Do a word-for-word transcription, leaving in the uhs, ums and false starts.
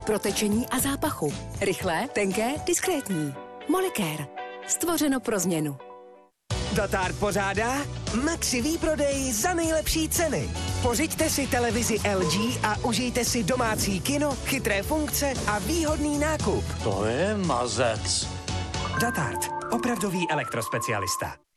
Pro tečení a zápachu. Rychlé, tenké, diskrétní. Molicare. Stvořeno pro změnu. Datard pořádá Maxi výprodej za nejlepší ceny. Pořiďte si televizi L G a užijte si domácí kino, chytré funkce a výhodný nákup. To je mazec. Datard. Opravdový elektrospecialista.